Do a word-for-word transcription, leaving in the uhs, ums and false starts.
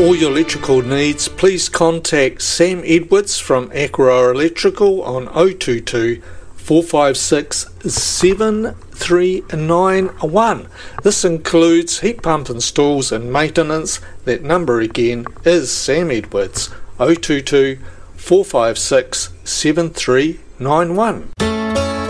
all your electrical needs, please contact Sam Edwards from Aqua Electrical on oh two two, four five six, seven three nine one. This includes heat pump installs and maintenance. That number again is Sam Edwards, oh two two, four five six, seven three nine one.